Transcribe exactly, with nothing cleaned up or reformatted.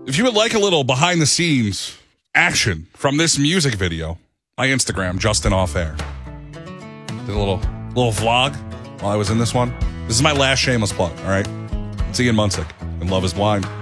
If you would like a little behind the scenes action from this music video, my Instagram, Justin Off Air. Did a little little vlog while I was in this one. This is my last shameless plug, all right? It's Ian Munsick, and Love is Blind.